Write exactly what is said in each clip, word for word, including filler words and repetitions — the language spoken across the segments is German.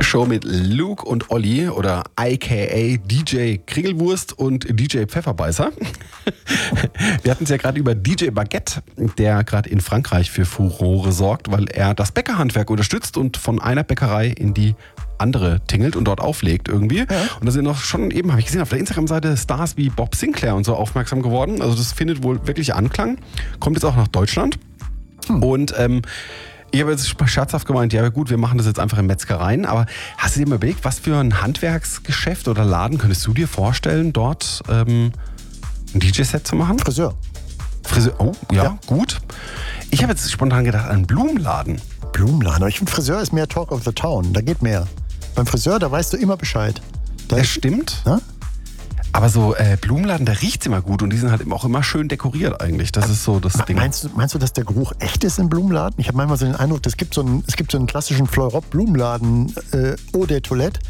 Show mit Luke und Olli oder aka D J Kringelwurst und D J Pfefferbeißer. Wir hatten es ja gerade über D J Baguette, der gerade in Frankreich für Furore sorgt, weil er das Bäckerhandwerk unterstützt und von einer Bäckerei in die andere tingelt und dort auflegt irgendwie. Ja. Und da sind noch schon eben, habe ich gesehen, auf der Instagram-Seite Stars wie Bob Sinclair und so aufmerksam geworden. Also das findet wohl wirklich Anklang. Kommt jetzt auch nach Deutschland. Hm. Und ähm, ich habe jetzt scherzhaft gemeint, ja gut, wir machen das jetzt einfach in Metzgereien, aber hast du dir mal überlegt, was für ein Handwerksgeschäft oder Laden könntest du dir vorstellen, dort ähm, ein D J-Set zu machen? Friseur. Friseur, oh, ja, ja. gut. Ich habe jetzt spontan gedacht, einen Blumenladen. Blumenladen, aber ich finde, Friseur ist mehr Talk of the Town, da geht mehr. Beim Friseur, da weißt du immer Bescheid. Da das stimmt. Na? Aber so äh, Blumenladen, da riecht es immer gut und die sind halt auch immer schön dekoriert eigentlich. Das ist so das Me- Ding. Meinst du, meinst du, dass der Geruch echt ist im Blumenladen? Ich habe manchmal so den Eindruck, es gibt so einen, es gibt so einen klassischen Fleurop-Blumenladen, äh, Eau de Toilette,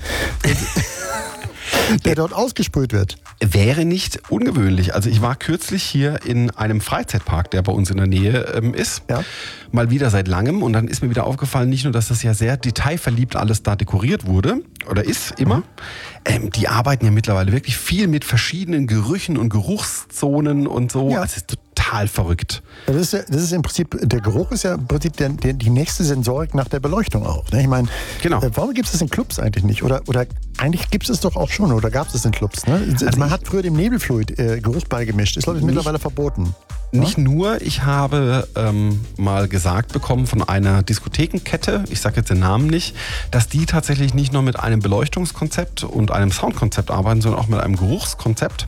der dort ausgesprüht wird. Wäre nicht ungewöhnlich. Also ich war kürzlich hier in einem Freizeitpark, der bei uns in der Nähe ähm, ist. Ja. Mal wieder seit langem. Und dann ist mir wieder aufgefallen, nicht nur, dass das ja sehr detailverliebt alles da dekoriert wurde oder ist immer. Mhm. Ähm, die arbeiten ja mittlerweile wirklich viel mit verschiedenen Gerüchen und Geruchszonen und so. Ja. Das ist total verrückt. Das ist, ja, das ist im Prinzip, der Geruch ist ja im Prinzip der, der, die nächste Sensorik nach der Beleuchtung auch. Ne? Ich meine, genau. äh, warum gibt es das in Clubs eigentlich nicht? Oder, oder eigentlich gibt es es doch auch schon, oder gab es es in Clubs? Ne? Also Man ich, hat früher dem Nebelfluid äh, Geruch beigemischt. Ist, glaube ich, mittlerweile verboten. Nicht ja? nur, ich habe ähm, mal gesagt bekommen von einer Diskothekenkette, ich sage jetzt den Namen nicht, dass die tatsächlich nicht nur mit einem Beleuchtungskonzept und einem Soundkonzept arbeiten, sondern auch mit einem Geruchskonzept.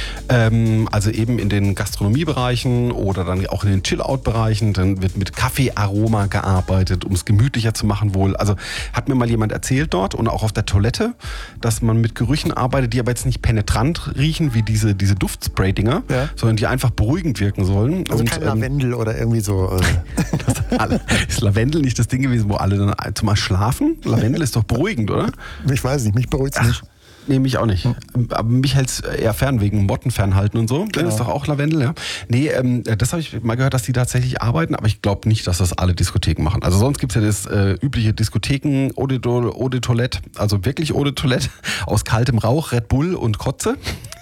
Ähm, also eben in den Gastronomiebereichen oder dann auch in den Chill-Out-Bereichen. Dann wird mit Kaffeearoma gearbeitet, um es gemütlicher zu machen wohl. Also hat mir mal jemand erzählt dort und auch auf der Toilette, dass man mit Gerüchen arbeitet, die aber jetzt nicht penetrant riechen wie diese, diese Duftspray-Dinger, ja. sondern die einfach beruhigend wirken sollen. Also und, kein Lavendel ähm, oder irgendwie so. Äh. das alle, ist Lavendel nicht das Ding gewesen, wo alle dann zum Mal schlafen? Lavendel ist doch beruhigend, oder? Ich weiß nicht, mich beruhigt es nicht. Nee, mich auch nicht. Hm. Aber mich hält es eher fern wegen Motten fernhalten und so. Genau. Das ist doch auch Lavendel, ja. Nee, ähm, das habe ich mal gehört, dass die tatsächlich arbeiten, aber ich glaube nicht, dass das alle Diskotheken machen. Also sonst gibt es ja das äh, übliche Diskotheken, Eau de, Eau de Toilette, also wirklich Eau de Toilette aus kaltem Rauch, Red Bull und Kotze.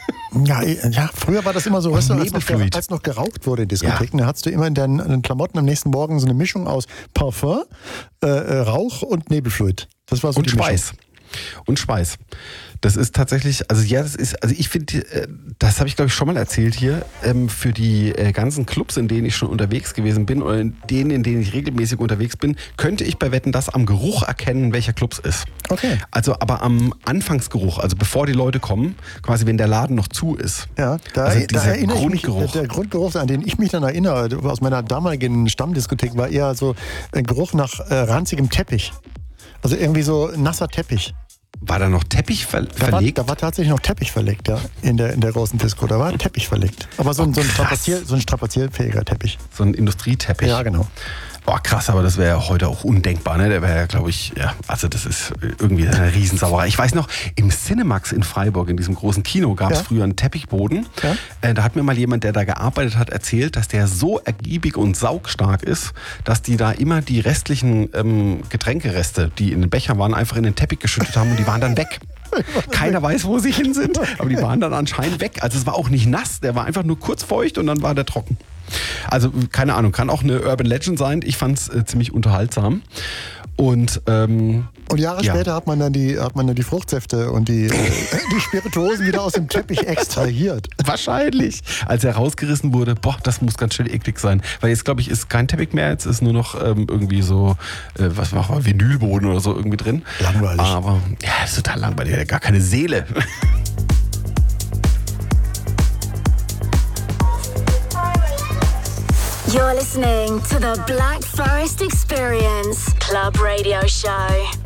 Ja, ja, früher war das immer so, weißt du, als, noch, als noch geraucht wurde in Diskotheken, ja. da hattest du immer in deinen, in den Klamotten am nächsten Morgen so eine Mischung aus Parfum, äh, Rauch und Nebelfluid. Das war so und die Schweiß. Mischung. Und Schweiß. Das ist tatsächlich, also ja, das ist, also ich finde, das habe ich glaube ich schon mal erzählt hier, für die ganzen Clubs, in denen ich schon unterwegs gewesen bin oder in denen, in denen ich regelmäßig unterwegs bin, könnte ich bei Wetten, das am Geruch erkennen, welcher Club es ist. Okay. Also aber am Anfangsgeruch, also bevor die Leute kommen, quasi wenn der Laden noch zu ist. Ja, da, also da erinnere Grundgeruch. ich mich, der Grundgeruch, an den ich mich dann erinnere, aus meiner damaligen Stammdiskothek, war eher so ein Geruch nach äh, ranzigem Teppich. Also irgendwie so nasser Teppich. War da noch Teppich ver- da verlegt? War, da war tatsächlich noch Teppich verlegt, ja, in der, in der großen Disco. Da war Teppich verlegt. Aber so ein, so ein, strapazier, so ein strapazierfähiger Teppich. So ein Industrieteppich? Ja, genau. Boah, krass, aber das wäre ja heute auch undenkbar, ne? Der wäre ja, glaube ich, ja, also das ist irgendwie eine Riesensauerei. Ich weiß noch, im Cinemax in Freiburg, in diesem großen Kino, gab es ja. früher einen Teppichboden. Ja. Äh, da hat mir mal jemand, der da gearbeitet hat, erzählt, dass der so ergiebig und saugstark ist, dass die da immer die restlichen ähm, Getränkereste, die in den Becher waren, einfach in den Teppich geschüttet haben und die waren dann weg. Keiner weiß, wo sie hin sind, aber die waren dann anscheinend weg. Also es war auch nicht nass, der war einfach nur kurz feucht und dann war der trocken. Also keine Ahnung, kann auch eine Urban Legend sein. Ich fand es äh, ziemlich unterhaltsam. Und, ähm, und Jahre ja. später hat man dann die, hat man dann die Fruchtsäfte und die, äh, die Spirituosen wieder aus dem Teppich extrahiert. Wahrscheinlich. Als er rausgerissen wurde, boah, das muss ganz schön eklig sein. Weil jetzt, glaube ich, ist kein Teppich mehr, jetzt ist nur noch ähm, irgendwie so, äh, was machen wir, Vinylboden oder so irgendwie drin. Langweilig. Aber ja, das ist total langweilig, der hat gar keine Seele. You're listening to the Black Forest Experience Club Radio Show.